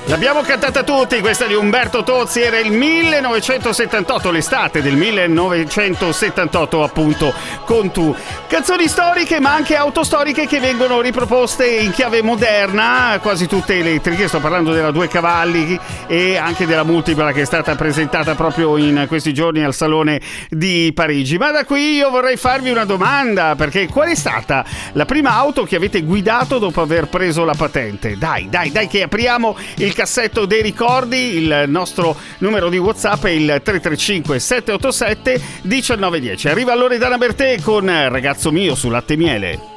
L'abbiamo cantata tutti, questa di Umberto Tozzi, era il 1978, l'estate del 1978 appunto, con Tu. Canzoni storiche ma anche autostoriche che vengono riproposte in chiave moderna, quasi tutte elettriche. Sto parlando della Due Cavalli e anche della Multipla che è stata presentata proprio in questi giorni al Salone di Parigi. Ma da qui io vorrei farvi una domanda, perché qual è stata la prima auto che avete guidato dopo aver preso la patente? Dai che apriamo il cassetto dei ricordi. Il nostro numero di WhatsApp è il 335 787 1910. Arriva Loredana Bertè con Ragazzo mio su Latte e Miele.